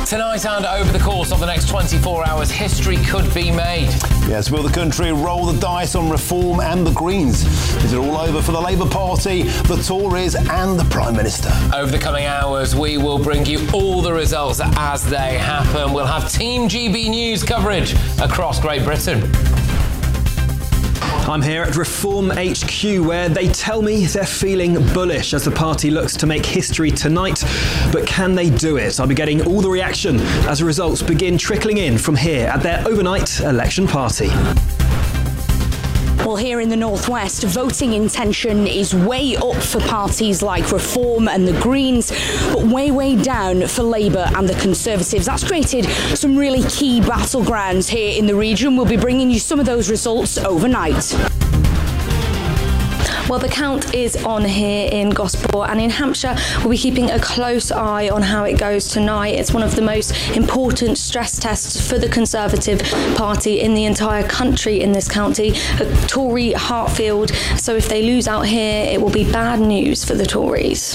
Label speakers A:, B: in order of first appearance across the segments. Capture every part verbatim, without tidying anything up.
A: Tonight and over the course of the next twenty-four hours, history could be made.
B: Yes, will the country roll the dice on reform and the Greens? Is it all over for the Labour Party, the Tories and the Prime Minister?
A: Over the coming hours, we will bring you all the results as they happen. We'll have Team G B News coverage across Great Britain.
C: I'm here at Reform H Q, where they tell me they're feeling bullish as the party looks to make history tonight. But can they do it? I'll be getting all the reaction as the results begin trickling in from here at their overnight election party.
D: Well, here in the Northwest, voting intention is way up for parties like Reform and the Greens, but way, way down for Labour and the Conservatives. That's created some really key battlegrounds here in the region. We'll be bringing you some of those results overnight.
E: Well, the count is on here in Gosport, and in Hampshire we'll be keeping a close eye on how it goes tonight. It's one of the most important stress tests for the Conservative Party in the entire country in this county, Tory Hartfield. So if they lose out here, it will be bad news for the Tories.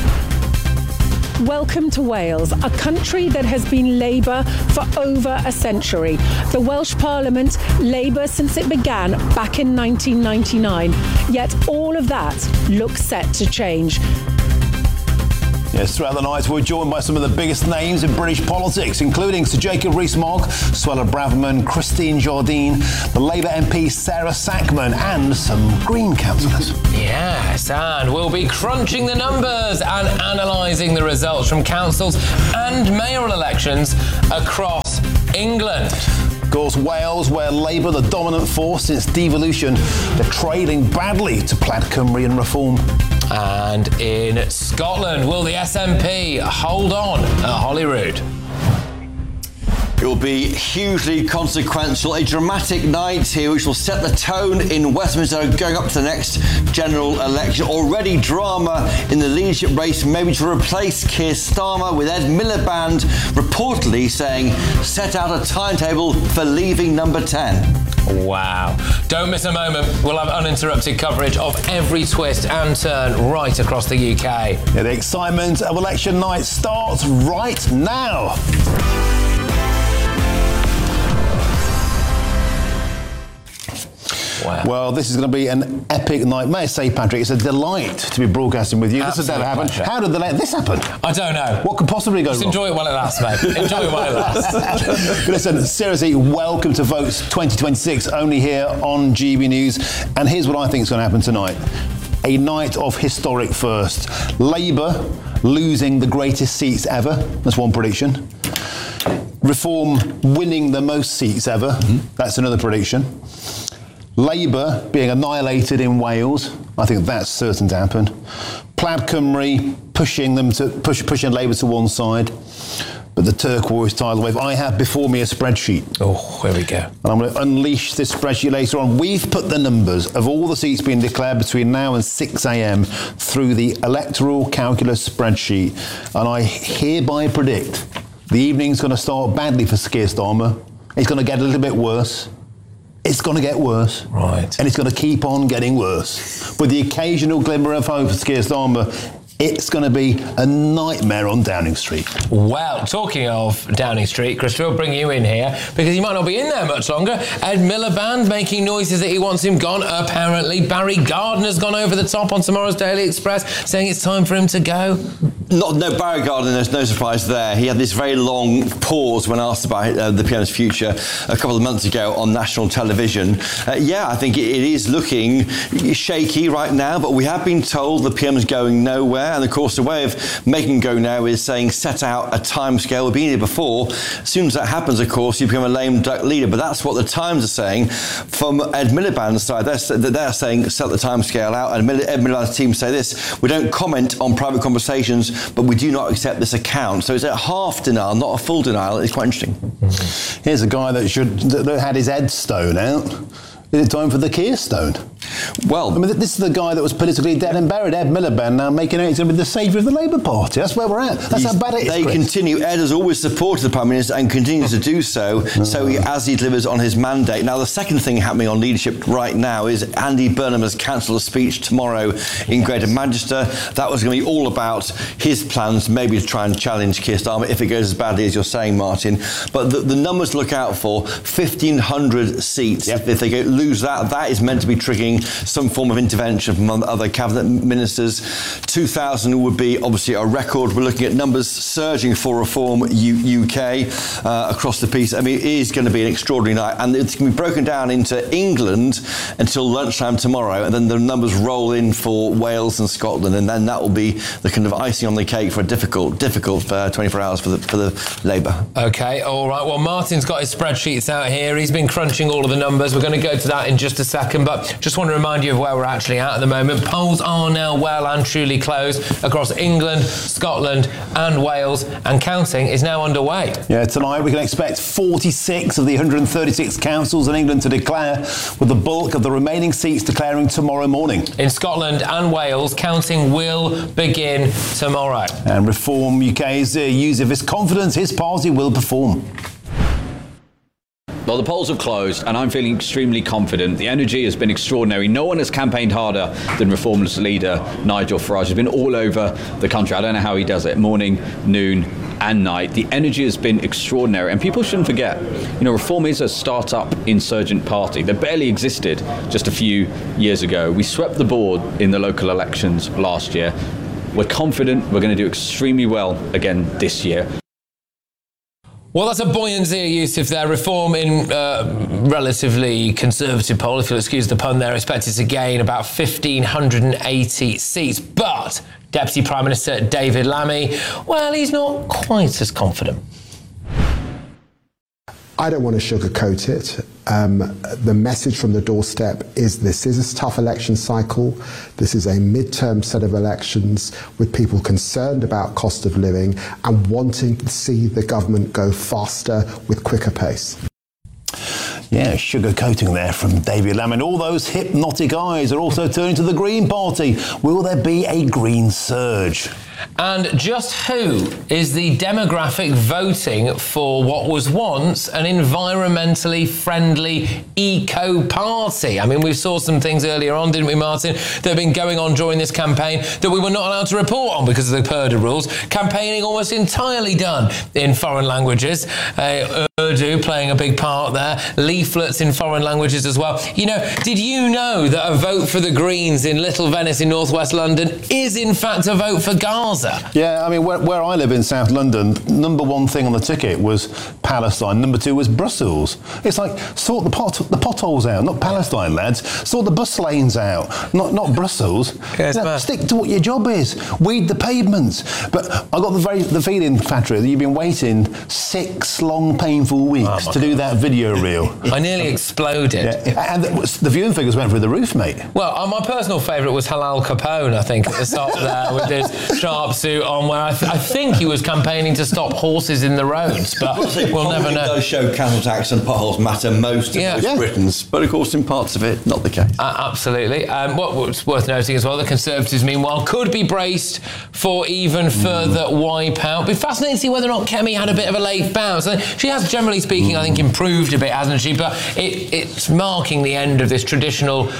F: Welcome to Wales, a country that has been Labour for over a century. The Welsh Parliament, Labour since it began back in nineteen ninety-nine. Yet all of that looks set to change.
B: Yes, throughout the night we're joined by some of the biggest names in British politics, including Sir Jacob Rees-Mogg, Suella Braverman, Christine Jardine, the Labour M P Sarah Sackman and some Green councillors.
A: Yes, and we'll be crunching the numbers and analysing the results from councils and mayoral elections across England.
B: Of course, Wales, where Labour, the dominant force since devolution, they're trailing badly to Plaid Cymru and Reform.
A: And in Scotland, will the S N P hold on at Holyrood?
G: It will be hugely consequential, a dramatic night here which will set the tone in Westminster going up to the next general election. Already drama in the leadership race, maybe to replace Keir Starmer, with Ed Miliband reportedly saying set out a timetable for leaving number ten.
A: Wow. Don't miss a moment. We'll have uninterrupted coverage of every twist and turn right across the U K.
B: Yeah, the excitement of election night starts right now.
A: Wow.
B: Well, this is going to be an epic night. May I say, Patrick, it's a delight to be broadcasting with you.
A: Absolute
B: this has never happened.
A: pleasure.
B: How did the, this happen?
A: I don't know.
B: What could possibly go
A: Just
B: wrong?
A: enjoy it while it lasts, mate. Enjoy it while it lasts.
B: Listen, seriously, welcome to Votes twenty twenty-six, only here on G B News. And here's what I think is going to happen tonight. A night of historic firsts. Labour losing the greatest seats ever. That's one prediction. Reform winning the most seats ever. Mm-hmm. That's another prediction. Labour being annihilated in Wales. I think that's certain to happen. Plaid Cymru pushing them to push, pushing Labour to one side. But the turquoise tidal wave. I have before me a spreadsheet.
A: Oh, here we go.
B: And I'm going to unleash this spreadsheet later on. We've put the numbers of all the seats being declared between now and six a.m. through the electoral calculus spreadsheet. And I hereby predict the evening's going to start badly for Keir Starmer. It's going to get a little bit worse. It's going to get worse.
A: Right.
B: And it's going to keep on getting worse. With the occasional glimmer of hope for Keir Starmer, it's going to be a nightmare on Downing Street.
A: Well, talking of Downing Street, Chris, we'll bring you in here because he might not be in there much longer. Ed Miliband making noises that he wants him gone. Apparently, Barry Gardner's gone over the top on tomorrow's Daily Express, saying it's time for him to go.
G: Not no Barry Gardner, there's no surprise there. He had this very long pause when asked about uh, the P M's future a couple of months ago on national television. Uh, yeah, I think it, it is looking shaky right now, but we have been told the P M's going nowhere. And of course, the way of making go now is saying set out a timescale. We've been here before. As soon as that happens, of course, you become a lame duck leader. But that's what the Times are saying. From Ed Miliband's side, they're, they're saying set the timescale out. And Ed Miliband's team say this: we don't comment on private conversations, but we do not accept this account. So it's a half denial, not a full denial. It's quite interesting. Mm-hmm.
B: Here's a guy that should that had his head stone out. Is it time for the Keir Stone?
G: well,
B: I mean, this is the guy that was politically dead and buried, Ed Miliband, now making out he's going to be the saviour of the Labour Party. That's where we're at. That's how bad it is.
G: They
B: Chris.
G: continue. Ed has always supported the Prime Minister and continues to do so.
B: Oh.
G: So he, as he delivers on his mandate. Now, the second thing happening on leadership right now is Andy Burnham has cancelled a speech tomorrow in Greater Manchester. That was going to be all about his plans, maybe to try and challenge Keir Starmer if it goes as badly as you're saying, Martin. But the, the numbers to look out for: fifteen hundred seats. Yep. If they go, lose that, that is meant to be triggering some form of intervention from other cabinet ministers. two thousand would be obviously a record. We're looking at numbers surging for Reform U- UK uh, across the piece. I mean, it is going to be an extraordinary night, and it's going to be broken down into England until lunchtime tomorrow, and then the numbers roll in for Wales and Scotland, and then that will be the kind of icing on the cake for a difficult, difficult uh, twenty-four hours for the for the Labour.
A: OK, all right. Well, Martin's got his spreadsheets out here. He's been crunching all of the numbers. We're going to go to that in just a second, but just want to remind you of where we're actually at at the moment. Polls are now well and truly closed across England, Scotland and Wales, and counting is now underway.
B: Yeah, tonight we can expect forty-six of the one hundred thirty-six councils in England to declare, with the bulk of the remaining seats declaring tomorrow morning.
A: In Scotland and Wales, counting will begin tomorrow.
B: And Reform U K's uh, user of his confidence his party will perform.
H: Well, the polls have closed and I'm feeling extremely confident. The energy has been extraordinary. No one has campaigned harder than Reform's leader, Nigel Farage. He's been all over the country. I don't know how he does it, morning, noon and night. The energy has been extraordinary, and people shouldn't forget, you know, Reform is a start-up insurgent party that barely existed just a few years ago. We swept the board in the local elections last year. We're confident we're going to do extremely well again this year.
A: Well, that's a buoyancy, Yusuf, there. Reform in uh, relatively conservative poll, if you'll excuse the pun there, expected to gain about one thousand five hundred eighty seats. But Deputy Prime Minister David Lammy, well, he's not quite as confident.
I: I don't want to sugarcoat it. Um, the message from the doorstep is this is a tough election cycle. This is a midterm set of elections with people concerned about cost of living and wanting to see the government go faster with quicker pace.
B: Yeah, sugarcoating there from David Lammy. And all those hypnotic eyes are also turning to the Green Party. Will there be a Green surge?
A: And just who is the demographic voting for what was once an environmentally friendly eco party? I mean, we saw some things earlier on, didn't we, Martin, that have been going on during this campaign that we were not allowed to report on because of the Purdah rules. Campaigning almost entirely done in foreign languages. Uh, Urdu playing a big part there. Leaflets in foreign languages as well. You know, did you know that a vote for the Greens in Little Venice in northwest London is in fact a vote for Gaza?
B: Yeah, I mean, where, where I live in South London, number one thing on the ticket was Palestine. Number two was Brussels. It's like, sort the pot, the potholes out, not Palestine, lads. Sort the bus lanes out, not not Brussels.
A: Yeah,
B: you know, stick to what your job is. Weed the pavements. But I got the very the feeling, Patrick, that you've been waiting six long, painful weeks
A: oh
B: to do that video reel.
A: I nearly exploded.
B: Yeah. And the, the viewing figures went through the roof, mate.
A: Well, uh, my personal favourite was Halal Capone, I think, at the start there with his sharp suit on, where I, th- I think he was campaigning to stop horses in the roads, but we'll never know.
G: Those show council tax and potholes matter most to
A: Yeah.
G: most
A: Yeah.
G: Britons, but of course in parts of it, not the case.
A: Uh, absolutely. Um, what, what's worth noting as well, the Conservatives, meanwhile, could be braced for even further mm. wipeout. It'd be fascinating to see whether or not Kemi had a bit of a late bounce. I think she has, generally speaking, mm. I think improved a bit, hasn't she? But it, it's marking the end of this traditional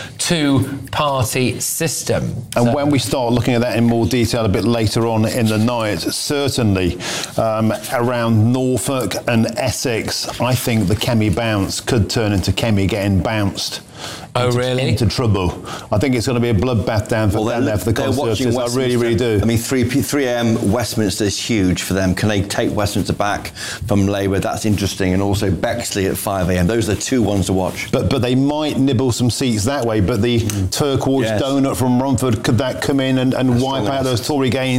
A: two-party system.
B: And
A: so.
B: when we start looking at that in more detail a bit later on in the night, certainly um, around Norfolk and Essex, I think the Kemi bounce could turn into Kemi getting bounced.
A: Oh,
B: into,
A: really?
B: Into trouble. I think it's going to be a bloodbath down, for,
G: well,
B: down there for the Conservatives. I really, really do.
G: I mean, three a.m. Westminster is huge for them. Can they take Westminster back from Labour? That's interesting. And also Bexley at five a.m. Those are the two ones to watch.
B: But but they might nibble some seats that way. But the mm. turquoise
G: yes.
B: donut from Romford, could that come in and, and wipe out those Tory gains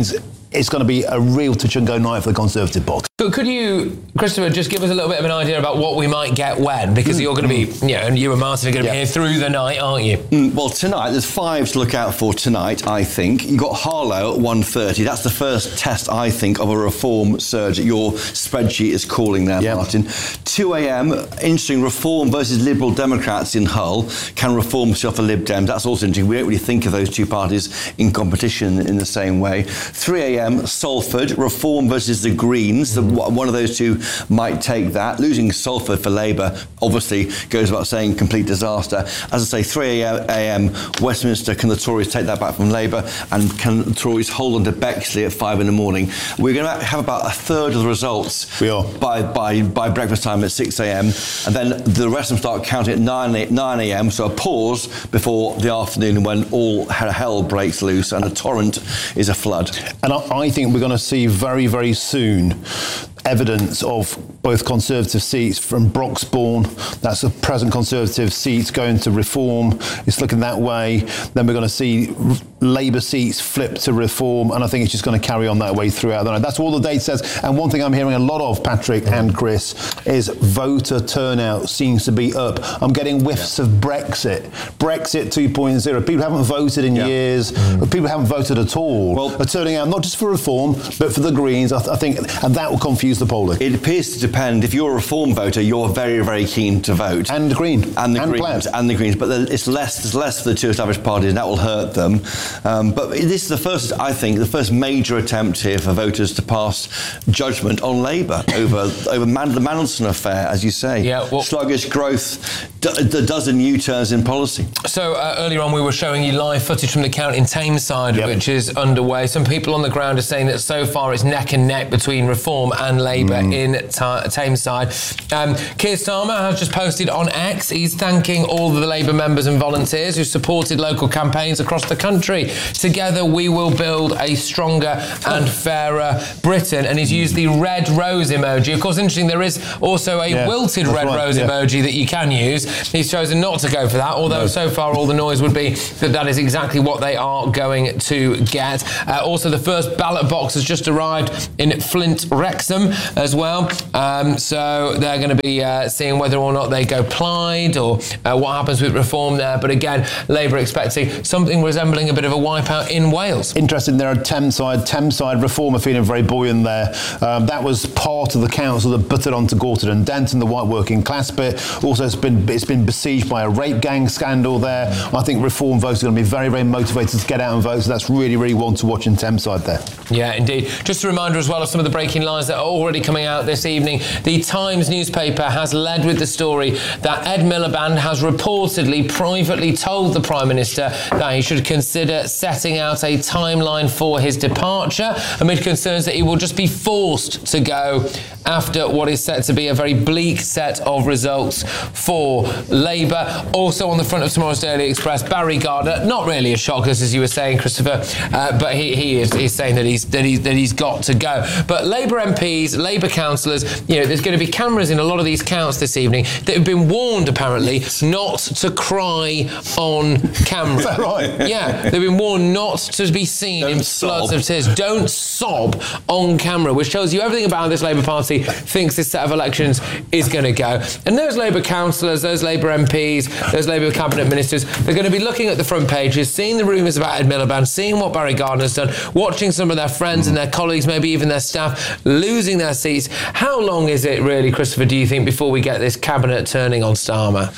B: it's going to be a real touch and go night for the Conservative box.
A: But could you, Christopher, just give us a little bit of an idea about what we might get when? Because mm. you're going to be, you know, and you and Martin are going to yeah. be here through the night, aren't you?
G: Mm, well, tonight, there's five to look out for tonight, I think. You've got Harlow at one thirty. That's the first test, I think, of a reform surge that your spreadsheet is calling there, yep. Martin. two a.m, interesting, Reform versus Liberal Democrats in Hull. Can Reform see off the Lib Dems? That's also interesting. We don't really think of those two parties in competition in the same way. three a.m, Salford, Reform versus the Greens. The, one of those two might take that. Losing Salford for Labour obviously goes without saying, complete disaster. As I say, three a.m, Westminster, can the Tories take that back from Labour? And can the Tories hold on to Bexley at five in the morning? We're going to have about a third of the results
B: we are.
G: by by by breakfast time at six a.m, and then the rest of them start counting at nine a.m, so a pause before the afternoon when all hell breaks loose and a torrent is a flood.
B: And I, I think we're going to see very, very soon evidence of both Conservative seats from Broxbourne, that's the present Conservative seats, going to Reform. It's looking that way. Then we're going to see Labour seats flip to Reform, and I think it's just going to carry on that way throughout the night. That's all the data says. And one thing I'm hearing a lot of, Patrick and Chris, is voter turnout seems to be up. I'm getting whiffs yeah. of Brexit. Brexit two point oh. People haven't voted in yeah. years. Mm. People haven't voted at all. Well, are turning out not just for Reform, but for the Greens, I, th- I think, and that will confuse the polling.
G: It appears to depend. If you're a Reform voter, you're very, very keen to vote.
B: And the Green.
G: And the
B: and
G: Greens.
B: Plaid.
G: And the Greens. But it's less, there's less for the two established parties, and that will hurt them. Um, but this is the first, I think, the first major attempt here for voters to pass judgment on Labour over over Man- the Mandelson affair, as you say.
A: Yeah, well,
G: sluggish growth, d- d- dozen U-turns in policy.
A: So uh, earlier on we were showing you live footage from the count in Tameside, yep. which is underway. Some people on the ground are saying that so far it's neck and neck between Reform and Labour mm. in ta- Tameside. Um, Keir Starmer has just posted on X. He's thanking all of the Labour members and volunteers who supported local campaigns across the country. Together we will build a stronger and fairer Britain. And he's used the red rose emoji. Of course, interesting, there is also a yeah, wilted red right, rose yeah. emoji that you can use. He's chosen not to go for that, although no. so far all the noise would be that that is exactly what they are going to get. Uh, also, the first ballot box has just arrived in Flint Wrexham as well. Um, so they're going to be uh, seeing whether or not they go Plaid or uh, what happens with Reform there. But again, Labour expecting something resembling a bit of a wipeout in Wales.
B: Interesting, there are Thameside, Thameside Reform are feeling very buoyant there. Um, that was part of the council that butted onto Gorton and Denton, the white working class bit. Also, it's been it's been besieged by a rape gang scandal there. I think Reform voters are going to be very, very motivated to get out and vote. So that's really, really one to watch in Thameside there.
A: Yeah, indeed. Just a reminder as well of some of the breaking lines that are already coming out this evening. The Times newspaper has led with the story that Ed Miliband has reportedly privately told the Prime Minister that he should consider setting out a timeline for his departure amid concerns that he will just be forced to go after what is set to be a very bleak set of results for Labour. Also on the front of tomorrow's Daily Express, Barry Gardiner, not really a shock, as you were saying, Christopher, uh, but he, he is he's saying that he's that he's that he's got to go. But Labour M Ps, Labour councillors, you know, there's going to be cameras in a lot of these counts this evening that have been warned apparently not to cry on camera.
B: Is that right?
A: Yeah, they've been warned not to be seen Don't in floods of tears. Don't sob on camera, which tells you everything about how this Labour Party thinks this set of elections is going to go. And those Labour councillors, those Labour M Ps, those Labour cabinet ministers, they're going to be looking at the front pages, seeing the rumours about Ed Miliband, seeing what Barry Gardiner's done, watching some of their friends and their colleagues, maybe even their staff, losing their seats. How long is it really, Christopher, do you think, before we get this cabinet turning on Starmer?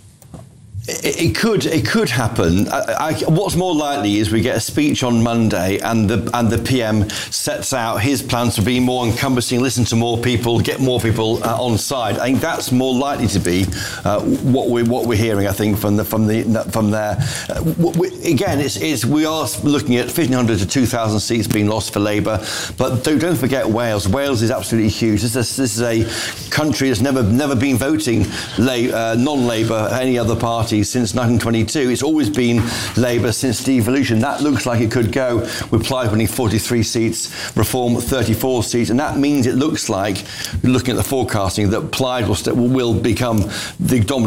G: It, it could, it could happen. I, I, what's more likely is we get a speech on Monday, and the and the P M sets out his plans to be more encompassing, listen to more people, get more people uh, on side. I think that's more likely to be uh, what we what we're hearing. I think from the from the from there. Uh, we, again, it's, it's we are looking at fifteen hundred to two thousand seats being lost for Labour, but don't, don't forget Wales. Wales is absolutely huge. This is, this is a country that's never never been voting la- uh, non-Labour any other party since nineteen twenty-two. It's always been Labour since devolution. That looks like it could go with Plaid winning forty-three seats, Reform thirty-four seats, and that means it looks like, looking at the forecasting, that Plaid will, st- will become the dominant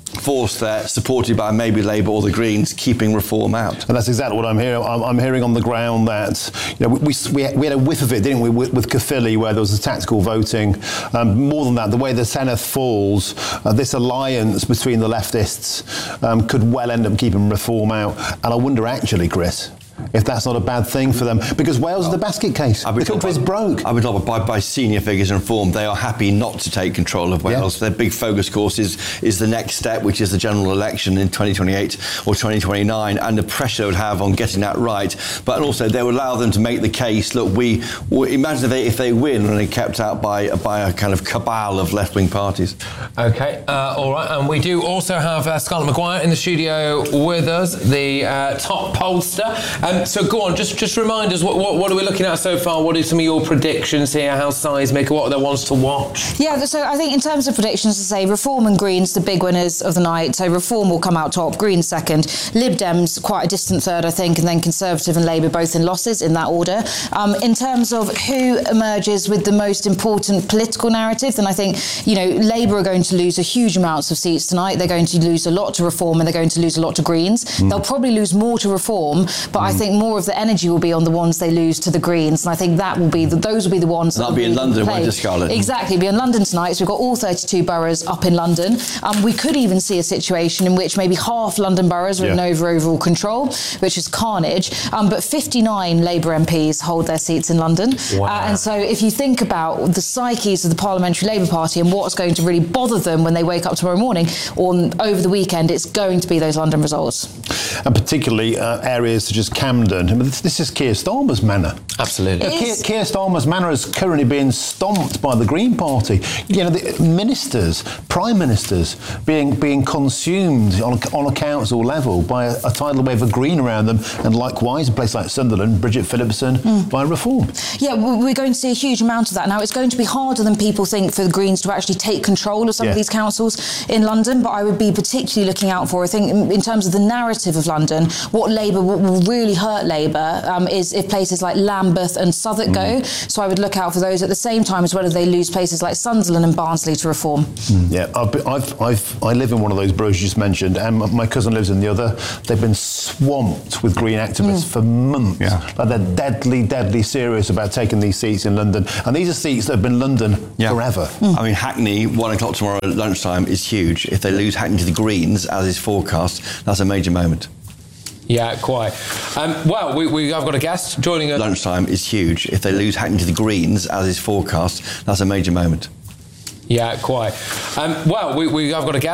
G: force there, supported by maybe Labour or the Greens, keeping reform out.
B: And that's exactly what I'm hearing. I'm, I'm hearing on the ground that, you know, we, we, we had a whiff of it, didn't we, with, with Caerphilly, where there was a tactical voting. Um, more than that, the way the Senedd falls, uh, this alliance between the leftists um, could well end up keeping reform out. And I wonder, actually, Chris, if that's not a bad thing for them, because Wales is the basket case. The country's broke.
G: I've been told by, by senior figures in Reform, they are happy not to take control of Wales. Yeah. Their big focus, of course, is, is the next step, which is the general election in twenty twenty-eight or twenty twenty-nine, and the pressure it would have on getting that right. But also, they would allow them to make the case, look, we, we imagine if they, if they win and they're kept out by, by a kind of cabal of left-wing parties.
A: OK, uh, all right, and we do also have uh, Scarlett Maguire in the studio with us, the uh, top pollster. Um, so go on, just just remind us, what, what what are we looking at so far? What are some of your predictions here? How seismic? What are the ones to watch?
J: Yeah, so I think in terms of predictions, to say Reform and Greens, the big winners of the night. So Reform will come out top, Greens second, Lib Dems quite a distant third, I think, and then Conservative and Labour both in losses in that order. Um, in terms of who emerges with the most important political narrative, then I think, you know, Labour are going to lose a huge amounts of seats tonight. They're going to lose a lot to Reform and they're going to lose a lot to Greens. Mm. They'll probably lose more to Reform, but mm. I think more of the energy will be on the ones they lose to the Greens, and I think that will be the, those will be the ones
G: that'll
J: that
G: be in London, won't it, Scarlett?
J: Exactly, be in London tonight. So we've got all thirty-two boroughs up in London. Um, we could even see a situation in which maybe half London boroughs are
B: yeah.
J: in over overall control, which is carnage. Um, but fifty-nine Labour M Ps hold their seats in London,
A: wow.
J: uh, and so if you think about the psyches of the Parliamentary Labour Party and what's going to really bother them when they wake up tomorrow morning or over the weekend, it's going to be those London results.
B: And particularly uh, areas such as Camden. I mean, this, this is Keir Starmer's manor.
A: Absolutely.
B: Uh, Keir, Keir Starmer's manor is currently being stomped by the Green Party. You know, the ministers, prime ministers, being being consumed on a, on a council level by a, a tidal wave of green around them, and likewise, in places like Sunderland, Bridget Phillipson mm. by Reform.
J: Yeah, we're going to see a huge amount of that. Now, it's going to be harder than people think for the Greens to actually take control of some
B: yeah.
J: of these councils in London, but I would be particularly looking out for, I think, in, in terms of the narrative of London, what Labour, what will really hurt Labour um, is if places like Lambeth and Southwark mm. go. So I would look out for those at the same time as well as they lose places like Sunderland and Barnsley to Reform.
B: Mm. Yeah, I've, been, I've, I've, I live in one of those boroughs you just mentioned, and my cousin lives in the other. They've been swamped with Green activists mm. for months. Yeah. Like they're deadly, deadly serious about taking these seats in London. And these are seats that have been London yeah. forever.
G: Mm. I mean, Hackney, one o'clock tomorrow at lunchtime is huge. If they lose Hackney to the Greens, as is forecast, that's a major moment.
A: Yeah, quite. Um, well, we, we, I've got a guest joining us.
G: Lunchtime is huge. If they lose Hackney to the Greens, as is forecast, that's a major moment.
A: Yeah, quite. Um, well, we, we, I've got a guest.